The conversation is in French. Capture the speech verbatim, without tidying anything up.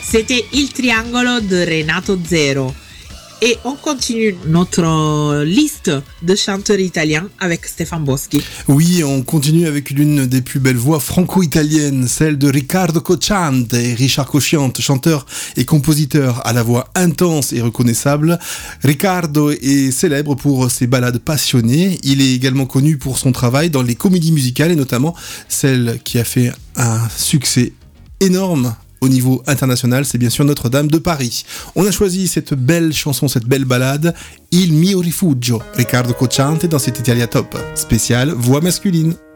C'était Il Triangolo de Renato Zero. Et on continue notre liste de chanteurs italiens avec Stefan Boschi. Oui, on continue avec l'une des plus belles voix franco-italiennes, celle de Riccardo Cocciante et Richard Cocciante, chanteur et compositeur à la voix intense et reconnaissable. Riccardo est célèbre pour ses ballades passionnées. Il est également connu pour son travail dans les comédies musicales et notamment celle qui a fait un succès énorme au niveau international, c'est bien sûr Notre-Dame de Paris. On a choisi cette belle chanson, cette belle ballade, Il mio rifugio, Riccardo Cocciante dans cet Italia Top, spécial voix masculine.